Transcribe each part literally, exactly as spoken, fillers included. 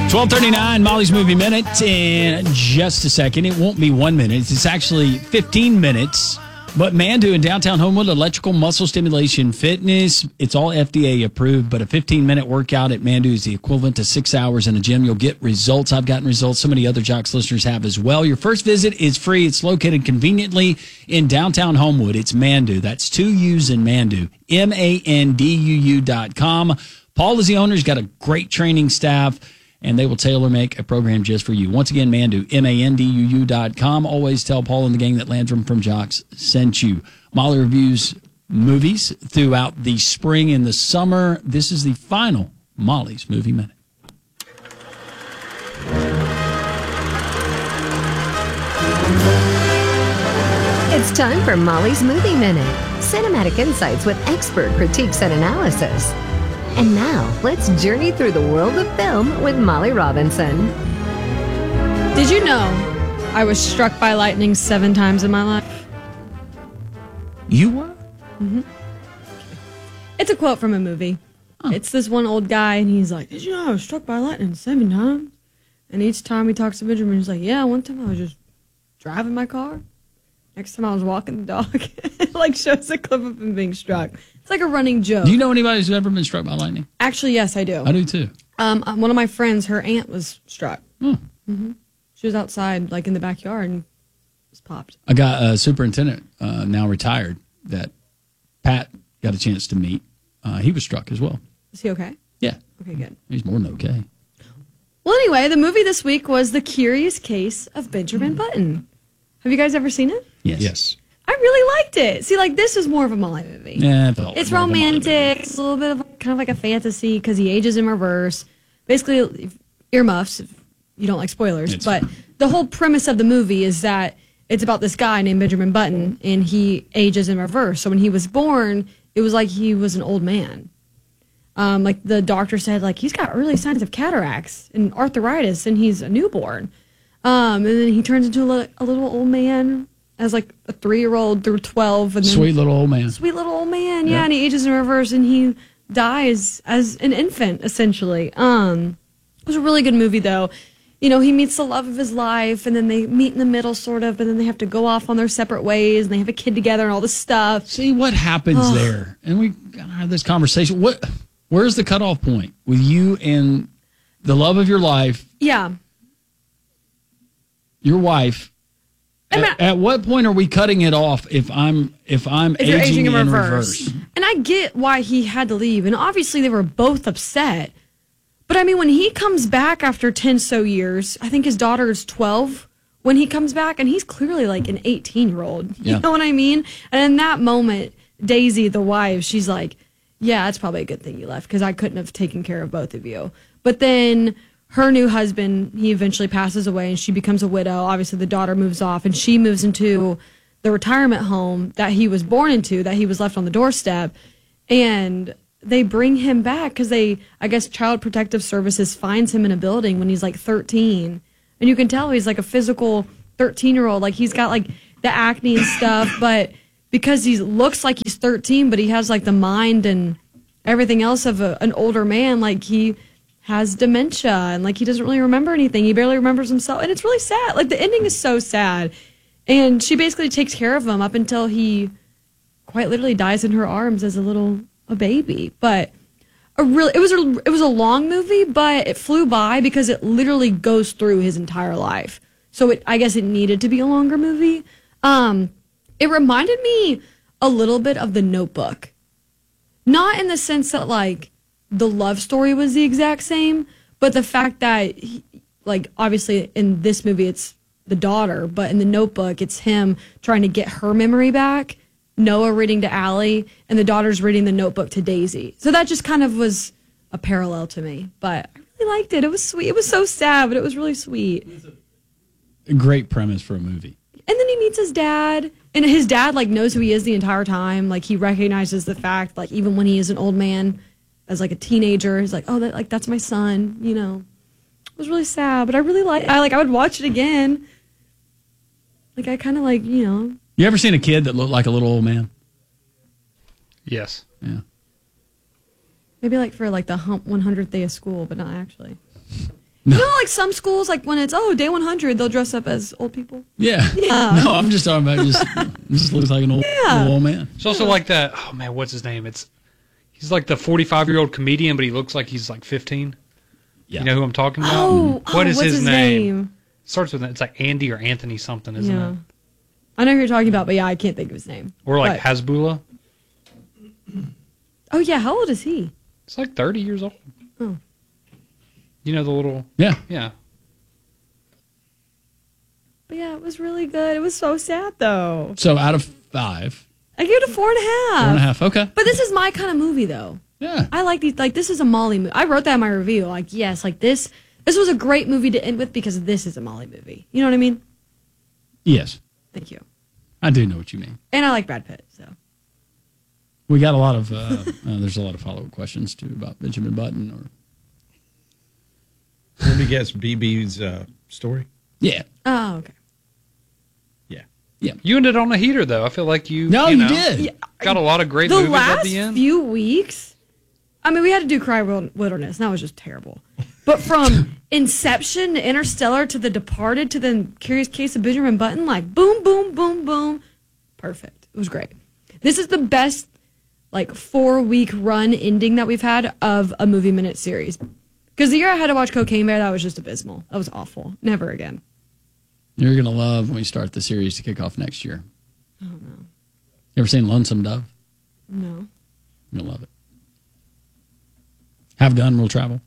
twelve thirty-nine, Molly's Movie Minute in just a second. It won't be one minute. It's actually fifteen minutes. But Mandu in downtown Homewood, electrical muscle stimulation fitness, it's all F D A approved, but a fifteen-minute workout at Mandu is the equivalent to six hours in a gym. You'll get results. I've gotten results. So many other Jocks listeners have as well. Your first visit is free. It's located conveniently in downtown Homewood. It's Mandu. That's two U's in Mandu. M A N D U U dot com. Paul is the owner. He's got a great training staff, and they will tailor-make a program just for you. Once again, Mandu, M A N D U U dot com. Always tell Paul and the gang that Landrum from Jocks sent you. Molly reviews movies throughout the spring and the summer. This is the final Molly's Movie Minute. It's time for Molly's Movie Minute. Cinematic insights with expert critiques and analysis. And now, let's journey through the world of film with Molly Robinson. Did you know I was struck by lightning seven times in my life? You were? Mm-hmm. It's a quote from a movie. Oh. It's this one old guy, and he's like, did you know I was struck by lightning seven times? And each time he talks to Benjamin, he's like, yeah, one time I was just driving my car. Next time I was walking the dog. It like shows a clip of him being struck. It's like a running joke. Do you know anybody who's ever been struck by lightning? Actually, yes, I do. I do too. Um, one of my friends, her aunt was struck. Hmm. Mm-hmm. She was outside, like in the backyard, and was popped. I got a superintendent, uh, now retired, that Pat got a chance to meet. Uh, he was struck as well. Is he okay? Yeah. Okay, good. He's more than okay. Well, anyway, the movie this week was The Curious Case of Benjamin Button. Have you guys ever seen it? Yes. Yes. I really liked it. See, like, this is more of a Molly movie. Yeah, it felt it's more of a Molly romantic. movie. It's a little bit of kind of like a fantasy because he ages in reverse. Basically, if, earmuffs if you don't like spoilers. It's but fine. The whole premise of the movie is that it's about this guy named Benjamin Button, and he ages in reverse. So when he was born, it was like he was an old man. Um, like the doctor said, like he's got early signs of cataracts and arthritis, and he's a newborn. Um, and then he turns into a, li- a little old man as like a three-year-old through twelve. And then Sweet little old man. Sweet little old man, yeah, Yeah. and he ages in reverse, and he dies as an infant, essentially. Um, it was a really good movie, though. You know, he meets the love of his life, and then they meet in the middle, sort of, but then they have to go off on their separate ways, and they have a kid together and all this stuff. See what happens there. And we gotta have this conversation. What, where's the cutoff point with you and the love of your life, Yeah. your wife? I mean, At, at what point are we cutting it off if I'm if I'm If you're aging, aging in in reverse. reverse? And I get why he had to leave, and obviously they were both upset. But I mean, when he comes back after ten so years, I think his daughter is twelve when he comes back, and he's clearly like an eighteen-year-old. You Yeah. know what I mean? And in that moment, Daisy, the wife, she's like, yeah, it's probably a good thing you left because I couldn't have taken care of both of you. But then her new husband, he eventually passes away, and she becomes a widow. Obviously, the daughter moves off, and she moves into the retirement home that he was born into, that he was left on the doorstep. And they bring him back because they, I guess, Child Protective Services finds him in a building when he's like thirteen. And you can tell he's like a physical thirteen-year-old. Like, he's got like the acne and stuff, but because he looks like he's thirteen, but he has like the mind and everything else of a, an older man, like he has dementia and like he doesn't really remember anything. He barely remembers himself. And it's really sad. Like, the ending is so sad. And she basically takes care of him up until he quite literally dies in her arms as a little a baby. But a really it was a it was a long movie, but it flew by because it literally goes through his entire life. So it, I guess it needed to be a longer movie. Um, it reminded me a little bit of The Notebook. Not in the sense that like the love story was the exact same, but the fact that he, like obviously in this movie it's the daughter, but in The Notebook it's him trying to get her memory back. Noah reading to Allie, and the daughter's reading the Notebook to Daisy. So that just kind of was a parallel to me. But I really liked it. It was sweet. It was so sad, but it was really sweet. A great premise for a movie. And then he meets his dad, and his dad like knows who he is the entire time. Like, he recognizes the fact, like, even when he is an old man, as like a teenager, he's like, oh, that like that's my son. You know, it was really sad, but I really like. I like. I would watch it again. Like, I kind of like you know. You ever seen a kid that looked like a little old man? Yes. Yeah. Maybe like for like the hump one hundredth day of school, but not actually. No. You know, like some schools, like when it's, oh, day one hundred, they'll dress up as old people. Yeah. Yeah. No, I'm just talking about just, just looks like an old, Yeah. old, old man. It's also like that, oh man, what's his name? It's He's like the forty-five-year-old comedian, but he looks like he's like fifteen. Yeah. You know who I'm talking about? Oh, What oh, is what's his, his name? name? Starts with, it's like Andy or Anthony something, isn't Yeah. it? I know who you're talking about, but yeah, I can't think of his name. Or like But- Hasbulla. Oh, yeah. How old is he? It's like thirty years old. Oh. You know the little, Yeah. yeah. But yeah, it was really good. It was so sad, though. So out of five, I gave it a four and a half. four and a half. Okay. But this is my kind of movie, though. Yeah. I like these. Like, this is a Molly movie. I wrote that in my review. Like, yes, like this. This was a great movie to end with because this is a Molly movie. You know what I mean? Yes. Thank you. I do know what you mean. And I like Brad Pitt, so. We got a lot of, uh, uh, there's a lot of follow-up questions, too, about Benjamin Button. Or Let me guess, B B's uh, story? Yeah. Oh, okay. Yeah. Yeah. You ended on a heater, though. I feel like you, No, you, you know, did. Yeah, got a lot of great the movies last at the end. few weeks, I mean, we had to do Cry Wil- Wilderness, and that was just terrible. But from Inception to Interstellar to The Departed to the Curious Case of Benjamin Button, like boom, boom, boom, boom. Perfect. It was great. This is the best, like, four-week run ending that we've had of a Movie Minute series. Because the year I had to watch Cocaine Bear, that was just abysmal. That was awful. Never again. You're going to love when we start the series to kick off next year. I don't know. You ever seen Lonesome Dove? No. You'll love it. Have Gun Will Travel.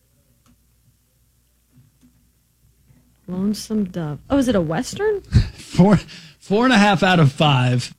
Lonesome Dove. Oh, is it a Western? Four, four and a half out of five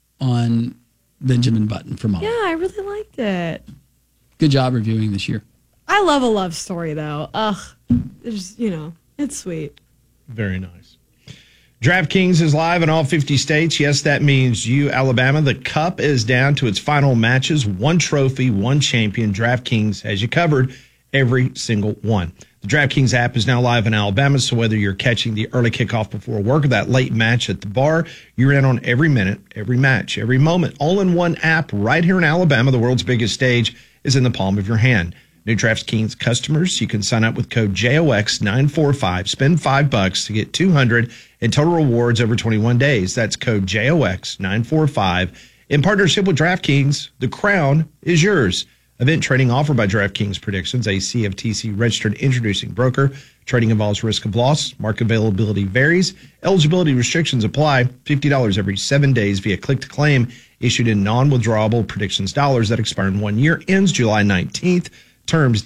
on Benjamin Button for Molly. Yeah, I really liked it. Good job reviewing this year. I love a love story, though. Ugh. It's, you know, it's sweet. Very nice. DraftKings is live in all fifty states. Yes, that means you, Alabama. The Cup is down to its final matches. One trophy, one champion. DraftKings has you covered every single one. The DraftKings app is now live in Alabama, so whether you're catching the early kickoff before work or that late match at the bar, you're in on every minute, every match, every moment. All in one app right here in Alabama. The world's biggest stage is in the palm of your hand. New DraftKings customers, you can sign up with code J O X nine four five. Spend five bucks to get two hundred in total rewards over twenty-one days. That's code J O X nine four five. In partnership with DraftKings, the crown is yours. Event trading offered by DraftKings Predictions, a C F T C registered introducing broker. Trading involves risk of loss. Market availability varies. Eligibility restrictions apply. fifty dollars every seven days via click to claim. Issued in non-withdrawable predictions dollars that expire in one year. Ends July nineteenth. Terms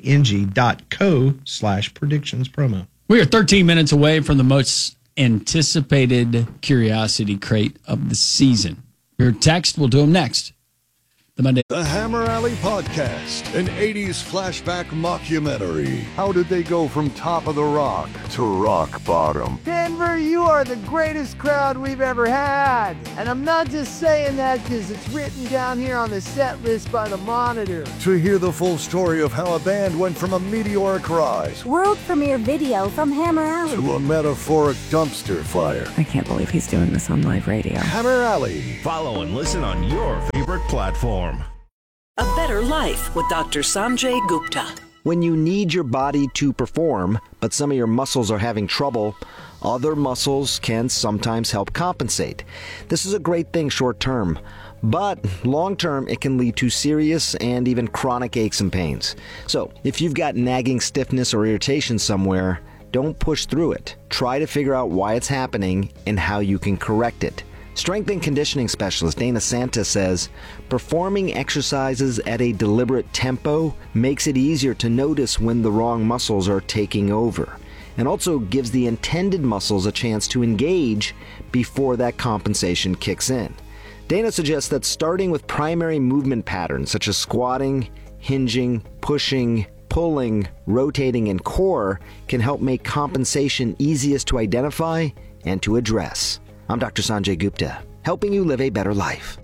dkng.co slash predictions promo. We are thirteen minutes away from the most anticipated Curiosity Crate of the season. Your text, we'll do them next. The Monday. The Hammer Alley Podcast, an eighties flashback mockumentary. How did they go from top of the rock to rock bottom? Denver, you are the greatest crowd we've ever had. And I'm not just saying that because it's written down here on the set list by the Monitor. To hear the full story of how a band went from a meteoric rise World premiere video from Hammer Alley to a metaphoric dumpster fire. I can't believe he's doing this on live radio. Hammer Alley. Follow and listen on your favorite platform. A Better Life with Doctor Sanjay Gupta. When you need your body to perform, but some of your muscles are having trouble, other muscles can sometimes help compensate. This is a great thing short term, but long term it can lead to serious and even chronic aches and pains. So if you've got nagging stiffness or irritation somewhere, don't push through it. Try to figure out why it's happening and how you can correct it. Strength and conditioning specialist Dana Santa says, performing exercises at a deliberate tempo makes it easier to notice when the wrong muscles are taking over, and also gives the intended muscles a chance to engage before that compensation kicks in. Dana suggests that starting with primary movement patterns such as squatting, hinging, pushing, pulling, rotating, and core can help make compensation easiest to identify and to address. I'm Doctor Sanjay Gupta, helping you live a better life.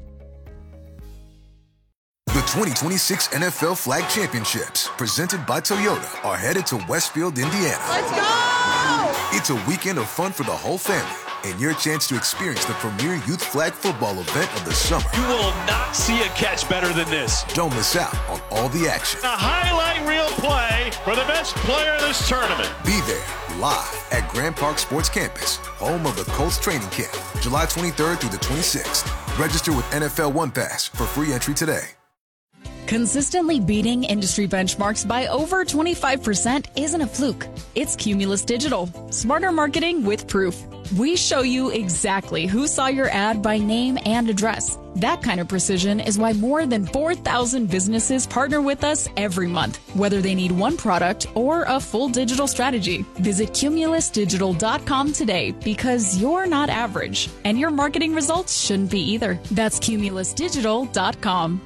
The twenty twenty-six N F L Flag Championships, presented by Toyota, are headed to Westfield, Indiana. Let's go! It's a weekend of fun for the whole family. and your chance to experience the premier youth flag football event of the summer. You will not see a catch better than this. Don't miss out on all the action. A highlight reel play for the best player in this tournament. Be there live at Grand Park Sports Campus, home of the Colts training camp, July twenty-third through the twenty-sixth. Register with N F L One Pass for free entry today. Consistently beating industry benchmarks by over twenty-five percent isn't a fluke. It's Cumulus Digital. Smarter marketing with proof. We show you exactly who saw your ad by name and address. That kind of precision is why more than four thousand businesses partner with us every month, whether they need one product or a full digital strategy. Visit cumulus digital dot com today because you're not average, and your marketing results shouldn't be either. That's cumulus digital dot com.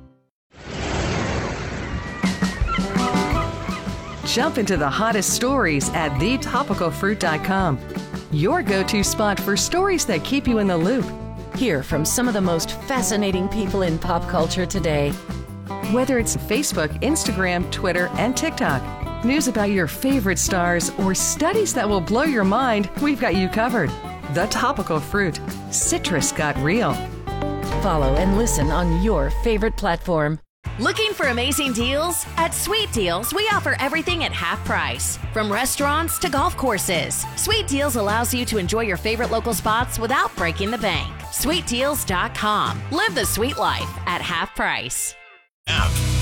Jump into the hottest stories at the topical fruit dot com. Your go-to spot for stories that keep you in the loop. Hear from some of the most fascinating people in pop culture today. Whether it's Facebook, Instagram, Twitter, and TikTok, news about your favorite stars, or studies that will blow your mind, we've got you covered. The Topical Fruit. Citrus got real. Follow and listen on your favorite platform. Looking for amazing deals? At Sweet Deals, we offer everything at half price. From restaurants to golf courses, Sweet Deals allows you to enjoy your favorite local spots without breaking the bank. sweet deals dot com. Live the sweet life at half price. App.